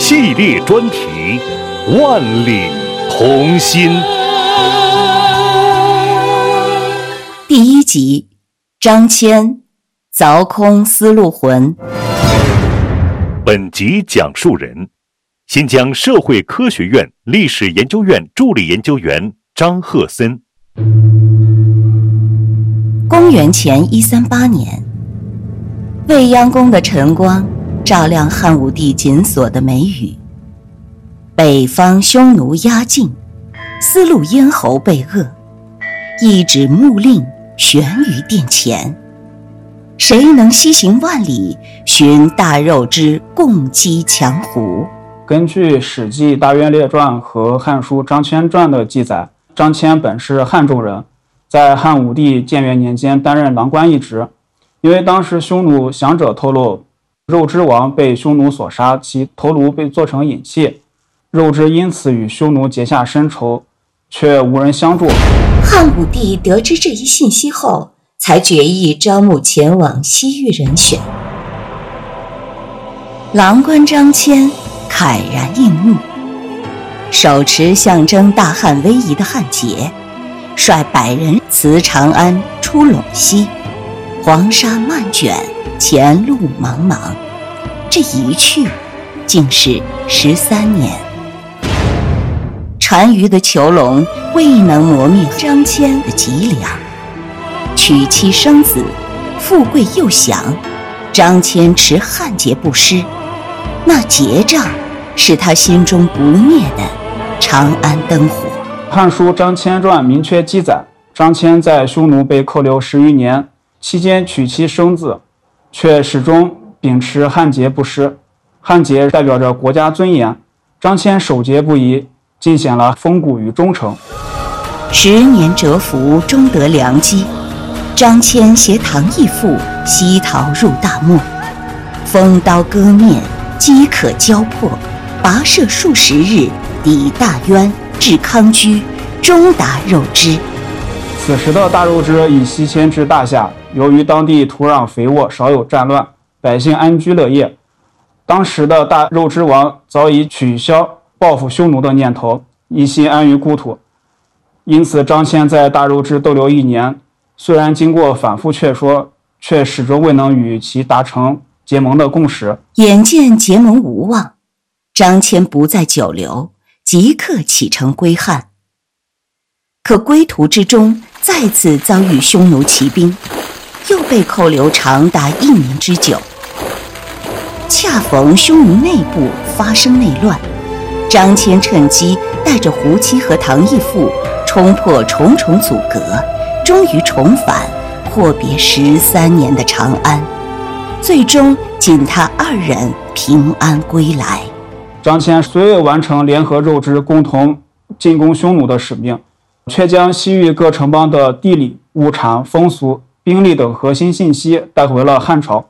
系列专题《万里同心》 第1集：张骞凿空丝路魂。 本集讲述人：新疆社会科学院历史研究院助理研究员张鹤森。 公元前138年，未央宫的晨光照亮汉武帝紧锁的眉宇，北方匈奴压境，丝路咽喉被扼，一纸密令悬于殿前。谁能西行万里，寻大肉之共击强胡？ 根据《史记·大渊列传》和《汉书·张骞传》的记载，张骞本是汉中人，在汉武帝建元年间担任郎官一职。因为当时匈奴降者透露，肉之王被匈奴所杀，其头颅被做成银器，肉之因此与匈奴结下深仇，却无人相助。 汉武帝得知这一信息后，才决意招募前往西域人选。郎官张骞慨然应募，手持象征大汉威仪的汉节，率100人辞长安出陇西。黄沙漫卷，前路茫茫，这一去竟是13年。单于的囚笼未能磨灭张骞的脊梁，娶妻生子，富贵又享，张骞持汉节不失，那节杖是他心中不灭的长安灯火。 《汉书·张骞传》明确记载，张骞在匈奴被扣留10余年，期间娶妻生子，却始终秉持汉节不失。汉节代表着国家尊严，张骞守节不移，尽显了风骨与忠诚。 10年蛰伏，终得良机。张骞携唐义父西逃入大漠，锋刀割面，饥渴交迫，跋涉数十日，抵大渊，至康居，终达肉支。 此时的大肉支已西迁至大夏，由于当地土壤肥沃，少有战乱，百姓安居乐业。当时的大肉支王早已取消报复匈奴的念头，一心安于故土。因此张骞在大肉支逗留1年，虽然经过反复劝说，却始终未能与其达成结盟的共识。 眼见结盟无望，张骞不再久留，即刻启程归汉。可归途之中再次遭遇匈奴骑兵，又被扣留长达1年之久。恰逢匈奴内部发生内乱，张骞趁机带着胡妻和唐义父冲破重重阻隔，终于重返阔别13年的长安，最终仅他2人平安归来。 张骞虽未完成联合肉支共同进攻匈奴的使命，却将西域各城邦的地理、物产、风俗、兵力等核心信息带回了汉朝。